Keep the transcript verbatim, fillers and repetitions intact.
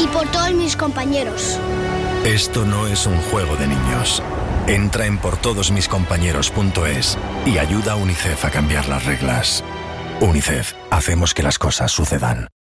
Y por todos mis compañeros. Esto no es un juego de niños. Entra en por todos mis compañeros punto es y ayuda a UNICEF a cambiar las reglas. UNICEF, hacemos que las cosas sucedan.